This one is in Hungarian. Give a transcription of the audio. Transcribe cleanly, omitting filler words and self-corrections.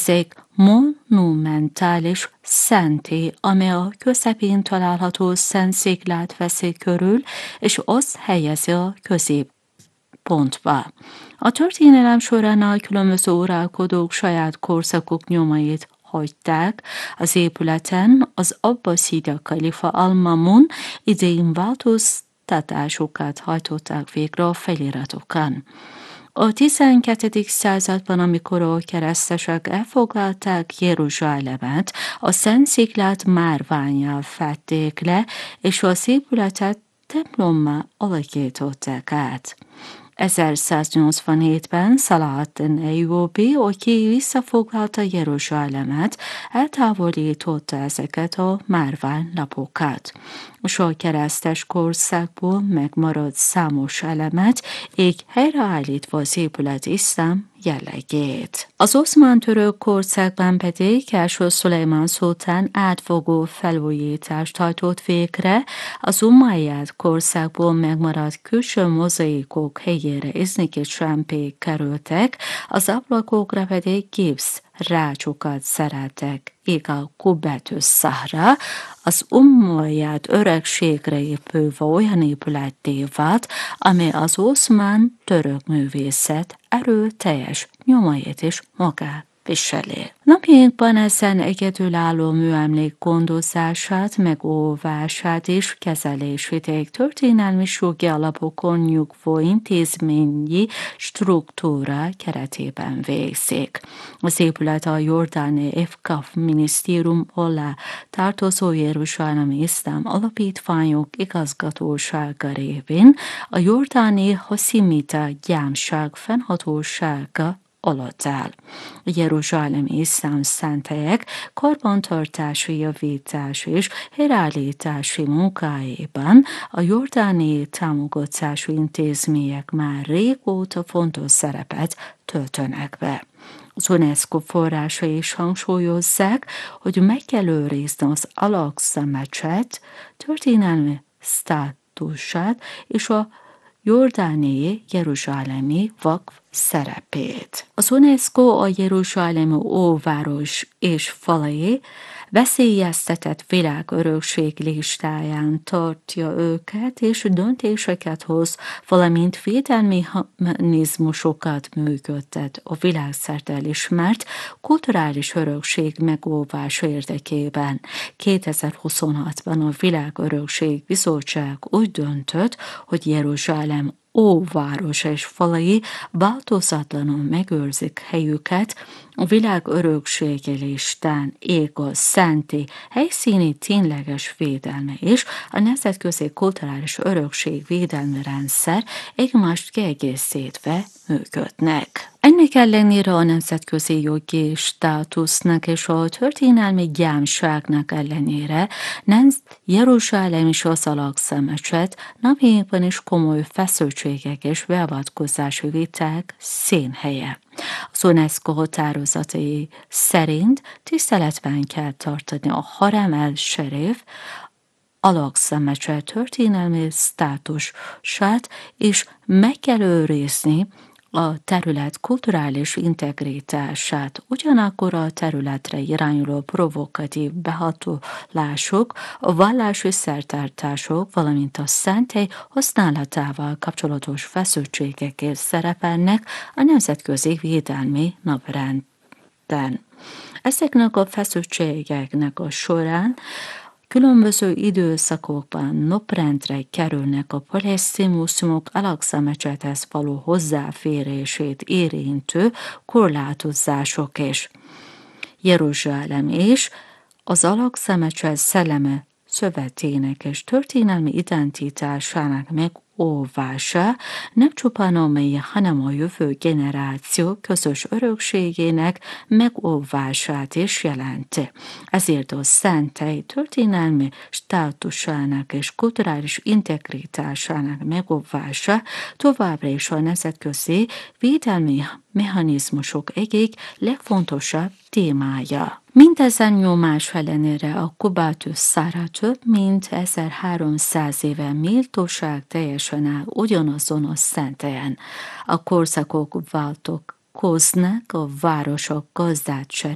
Ez egy monumentális szentély, amely a közepén található Szentsziklát veszi körül, és azt helyezi a középpontba. A történelem során a különböző uralkodók saját korszakok nyomait hagyták az épületen, az Abbaszida kalifa Al-Mamun idején változtatásokat hajtották végre a feliratokon. A 12. században, amikor a keresztesek elfoglalták Jeruzsálemet, a Szentsziklát márvánnyal fedték le, és az épületet templommá alakították át. 1187-ben Szalahaddin Eyyubi, aki visszafoglalta Jeruzsálemet, eltávolította ezeket a márványlapokat, és a keresztes korszakból megmaradt számos elemet, így helyreállítva az épület iszlám jellegét. Az oszmán-török korszakban pedig első Szulejmán szultán átfogó felújítást hajtott végre, az umayyad korszakból megmaradt külső mozaikok helyére iznikit sempék kerültek, az ablakokra pedig gipsz rácsokat szereltek, így a Kubbetüs Szahra az umayyad örökségre épülve olyan épületté vált, amely az oszmán török művészet erőteljes nyomait is magát viseli. Napjainkban ezen egyedülálló műemlék gondozását, megóvását és kezelését történelmi jogi alapokon nyugvó intézményi struktúra keretében végzik. Az épület a jordáni Evkaf minisztérium alá tartozó Jeruzsálemi Iszlám Alapítványok igazgatósága révén a jordáni haszimita gyámság fennhatósága alatt áll. A jeruzsálemi iszlám szenthelyek karbantartási, javítási és helyreállítási munkáiban a jordáni támogatású intézmények már régóta fontos szerepet töltenek be. Az UNESCO forrásai is hangsúlyozzák, hogy meg kell őrizni az Al-Aqsa mecset történelmi státusát és a jordániai jeruzsálemi vakf szerepét. Az UNESCO a jeruzsálemi óváros és falai veszélyeztetett világörökség listáján tartja őket, és döntéseket hoz, valamint védelmi mechanizmusokat működtet a világszerte elismert kulturális örökség megóvása érdekében. 2026-ban a Világörökség Bizottság úgy döntött, hogy Jeruzsálem óvárosa és falai változatlanul megőrzik helyüket a világörökségi listán, a szenti helyszíni tényleges védelme és a nemzetközi kulturális örökség védelmi rendszer egymást kiegészítve működnek. Ennek ellenére a nemzetközi jogi státusznak és a történelmi gyámságnak ellenére Jeruzsálem és az Al-Aqsa mecset napjainkban is komoly feszültségek és beavatkozási viták színhelye. Az UNESCO határozatai szerint tiszteletben kell tartani a Harem el-Serif Al-Aqsa mecset történelmi státusát, és meg kell őrizni a terület kulturális integritását, ugyanakkor a területre irányuló provokatív behatolások, a vallási szertartások, valamint a szentély használatával kapcsolatos feszültségek is szerepelnek a nemzetközi védelmi naprenden. Ezeknek a feszültségeknek a során különböző időszakokban naprendre kerülnek a palesztin muszlimok Al-Aqsa mecsethez való hozzáférését érintő korlátozások is. Jeruzsálem és az Al-Aqsa mecset szelleme szövetének és történelmi identitásának megóvása nem csupán amely, hanem a jövő generáció közös örökségének megóvását is jelenti. Ezért a szenthely történelmi státusának és kulturális integritásának megóvása továbbra is a nemzetközi védelmi mechanizmusok egyik legfontosabb témája. Mindezen nyomás ellenére a Kubbetüs Szahra több mint 1300 éve méltóság teljesen áll ugyanazon a szenthelyen. A korszakok változnak, a városok gazdát